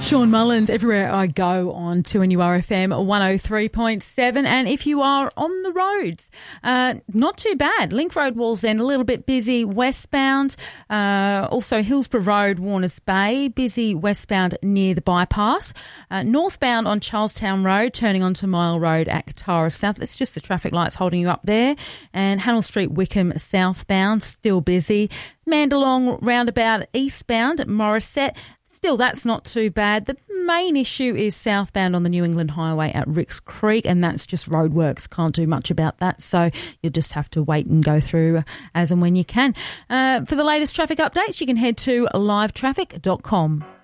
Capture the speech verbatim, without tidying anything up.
Sean Mullins, everywhere I go on two N U R F M one oh three point seven. And if you are on the roads, uh, not too bad. Link Road, Wallsend, a little bit busy westbound. Uh, also Hillsborough Road, Warners Bay, busy westbound near the bypass. Uh, northbound on Charlestown Road, turning onto Mile Road at Katara South. It's just the traffic lights holding you up there. And Hannell Street, Wickham, southbound, still busy. Mandalong roundabout eastbound at Morisset. Still, that's not too bad. The main issue is southbound on the New England Highway at Ricks Creek, and that's just roadworks. Can't do much about that, so you'll just have to wait and go through as and when you can. Uh, for the latest traffic updates, you can head to live traffic dot com.